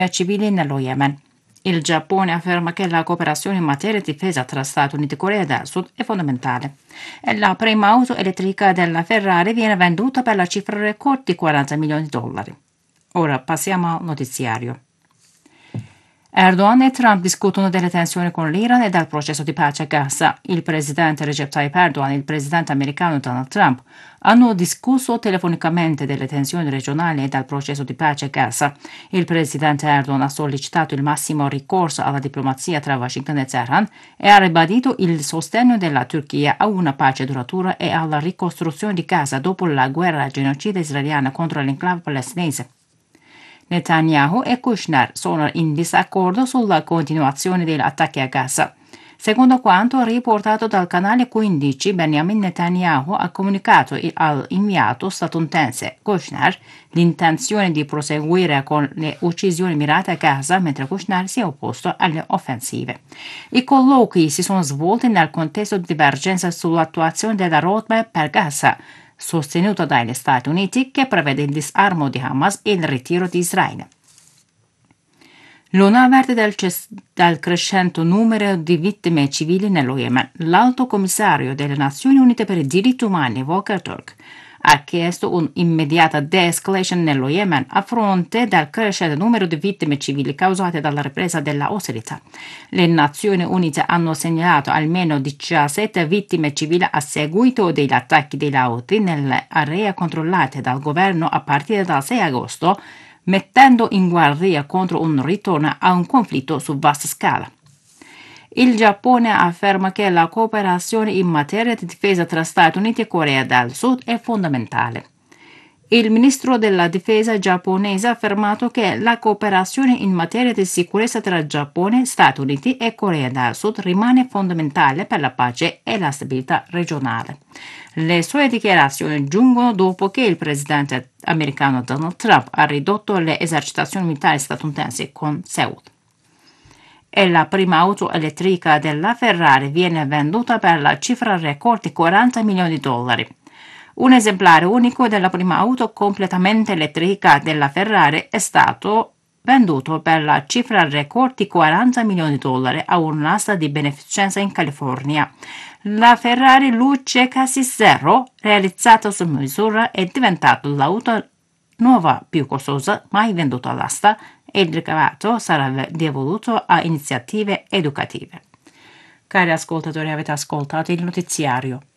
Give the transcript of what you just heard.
civili nello Yemen. Il Giappone afferma che la cooperazione in materia di difesa tra Stati Uniti e Corea del Sud è fondamentale. E la prima auto elettrica della Ferrari viene venduta per la cifra record di $40 milioni. Ora passiamo al notiziario. Erdogan e Trump discutono delle tensioni con l'Iran e del processo di pace a Gaza. Il presidente Recep Tayyip Erdogan e il presidente americano Donald Trump hanno discusso telefonicamente delle tensioni regionali e del processo di pace a Gaza. Il presidente Erdogan ha sollecitato il massimo ricorso alla diplomazia tra Washington e Teheran e ha ribadito il sostegno della Turchia a una pace duratura e alla ricostruzione di Gaza dopo la guerra genocida israeliana contro l'enclave palestinese. Netanyahu e Kushner sono in disaccordo sulla continuazione degli attacchi a Gaza. Secondo quanto riportato dal canale 15, Benjamin Netanyahu ha comunicato all'inviato statunitense Kushner l'intenzione di proseguire con le uccisioni mirate a Gaza, mentre Kushner si è opposto alle offensive. I colloqui si sono svolti nel contesto di divergenza sull'attuazione della roadmap per Gaza, sostenuto dagli Stati Uniti, che prevede il disarmo di Hamas e il ritiro di Israele. L'ONU avverte del crescente numero di vittime civili nello Yemen. L'Alto Commissario delle Nazioni Unite per i diritti umani, Volker Turk, ha chiesto un'immediata de-escalation nello Yemen a fronte del crescente numero di vittime civili causate dalla ripresa della ostilità. Le Nazioni Unite hanno segnalato almeno 17 vittime civili a seguito degli attacchi dei Houthi nelle aree controllate dal governo a partire dal 6 agosto, mettendo in guardia contro un ritorno a un conflitto su vasta scala. Il Giappone afferma che la cooperazione in materia di difesa tra Stati Uniti e Corea del Sud è fondamentale. Il ministro della difesa giapponese ha affermato che la cooperazione in materia di sicurezza tra Giappone, Stati Uniti e Corea del Sud rimane fondamentale per la pace e la stabilità regionale. Le sue dichiarazioni giungono dopo che il presidente americano Donald Trump ha ridotto le esercitazioni militari statunitensi con Seoul. E la prima auto elettrica della Ferrari viene venduta per la cifra record di $40 milioni. Un esemplare unico della prima auto completamente elettrica della Ferrari è stato venduto per la cifra record di $40 milioni a un'asta di beneficenza in California. La Ferrari Luce Chassis Zero, realizzata su misura, è diventata l'auto nuova più costosa mai venduta all'asta e il ricavato sarà devoluto a iniziative educative. Cari ascoltatori, avete ascoltato il notiziario.